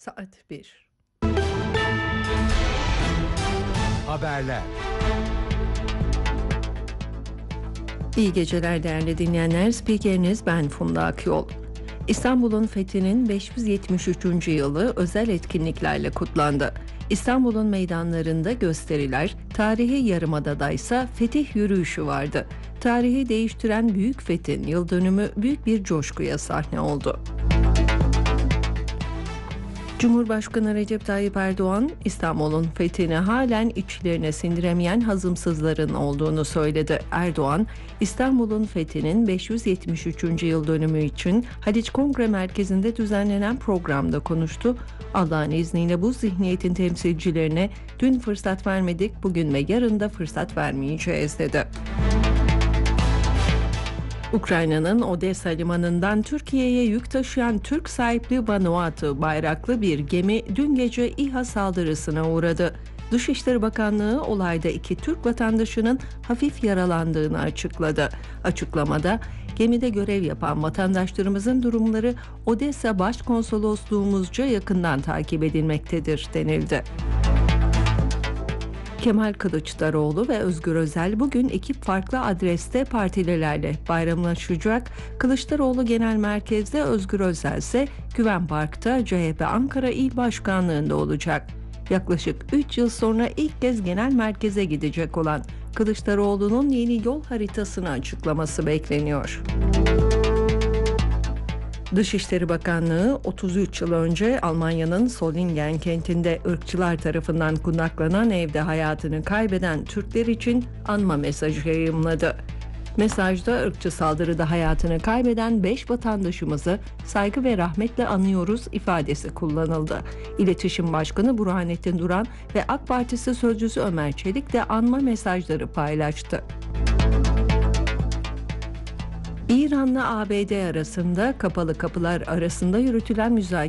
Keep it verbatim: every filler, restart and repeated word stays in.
Saat bir. Haberler. İyi geceler değerli dinleyenler. Spikeriniz ben Funda Akyol. İstanbul'un fethinin beş yüz yetmiş üçüncü yılı özel etkinliklerle kutlandı. İstanbul'un meydanlarında gösteriler, tarihi Yarımada'da ise fetih yürüyüşü vardı. Tarihi değiştiren Büyük Fethin yıl dönümü büyük bir coşkuya sahne oldu. Cumhurbaşkanı Recep Tayyip Erdoğan, İstanbul'un fethini halen içlerine sindiremeyen hazımsızların olduğunu söyledi. Erdoğan, İstanbul'un fethinin beş yüz yetmiş üçüncü yıl dönümü için Haliç Kongre Merkezi'nde düzenlenen programda konuştu. Allah'ın izniyle bu zihniyetin temsilcilerine dün fırsat vermedik, bugün ve yarın da fırsat vermeyeceğiz dedi. Ukrayna'nın Odessa limanından Türkiye'ye yük taşıyan Türk sahipli Vanuatu bayraklı bir gemi dün gece İHA saldırısına uğradı. Dışişleri Bakanlığı olayda iki Türk vatandaşının hafif yaralandığını açıkladı. Açıklamada gemide görev yapan vatandaşlarımızın durumları Odessa Başkonsolosluğumuzca yakından takip edilmektedir denildi. Kemal Kılıçdaroğlu ve Özgür Özel bugün iki farklı adreste partililerle bayramlaşacak. Kılıçdaroğlu Genel Merkez'de, Özgür Özel ise Güven Park'ta C H P Ankara İl Başkanlığı'nda olacak. Yaklaşık üç yıl sonra ilk kez genel merkeze gidecek olan Kılıçdaroğlu'nun yeni yol haritasını açıklaması bekleniyor. Dışişleri Bakanlığı otuz üç yıl önce Almanya'nın Solingen kentinde ırkçılar tarafından kundaklanan evde hayatını kaybeden Türkler için anma mesajı yayımladı. Mesajda ırkçı saldırıda hayatını kaybeden beş vatandaşımızı saygı ve rahmetle anıyoruz ifadesi kullanıldı. İletişim Başkanı Burhanettin Duran ve AK Partisi Sözcüsü Ömer Çelik de anma mesajları paylaştı. İran'la A B D arasında kapalı kapılar arasında yürütülen müzakere